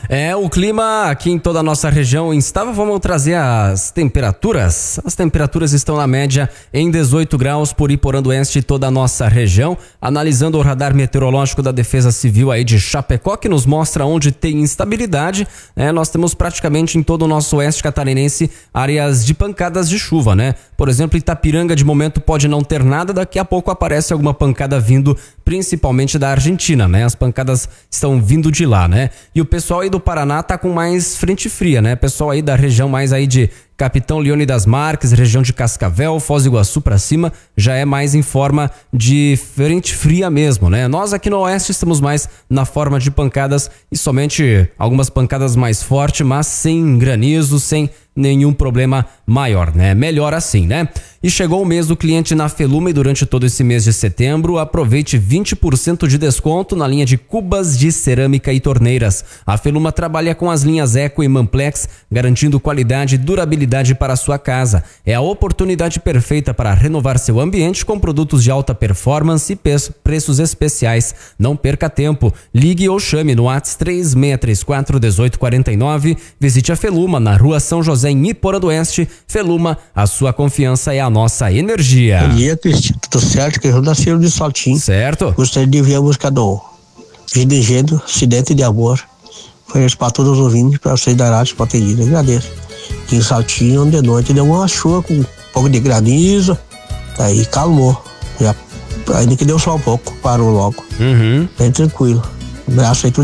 O clima aqui em toda a nossa região instável. Vamos trazer as temperaturas. As temperaturas estão na média em 18 graus por Iporã-Oeste e toda a nossa região. Analisando o radar meteorológico da Defesa Civil aí de Chapecó, que nos mostra onde tem instabilidade, nós temos praticamente em todo o nosso oeste catarinense áreas de pancadas de chuva, né? Por exemplo, Itapiranga de momento pode não ter nada, daqui a pouco aparece alguma pancada vindo principalmente da Argentina, né? As pancadas estão vindo de lá, né? E o pessoal aí do Paraná tá com mais frente fria, né? Pessoal aí da região mais aí de Capitão Leone das Marques, região de Cascavel, Foz do Iguaçu pra cima, já é mais em forma de frente fria mesmo, né? Nós aqui no oeste estamos mais na forma de pancadas e somente algumas pancadas mais fortes, mas sem granizo, sem nenhum problema maior, né? Melhor assim, né? E chegou o mês do cliente na Feluma e durante todo esse mês de setembro, aproveite 20% de desconto na linha de cubas de cerâmica e torneiras. A Feluma trabalha com as linhas Eco e Mamplex, garantindo qualidade e durabilidade para a sua casa. É a oportunidade perfeita para renovar seu ambiente com produtos de alta performance e preços especiais. Não perca tempo. Ligue ou chame no WhatsApp 3634-1849. Visite a Feluma na Rua São José, em Iporã-Oeste. Feluma, a sua confiança é a nossa energia. Bom dia, Cristiano. Tudo certo? Que eu nasci de Saltinho. Certo. Gostaria de ver a música do Vida Engenho, Acidente de Amor. Foi isso para todos os ouvintes, para vocês da rádio, para atender. Agradeço. Aqui em Saltinho, de noite, deu uma chuva com um pouco de granizo. Aí calmou. Já, ainda que deu só um pouco, parou logo. Bem tranquilo. Um abraço aí, tudo.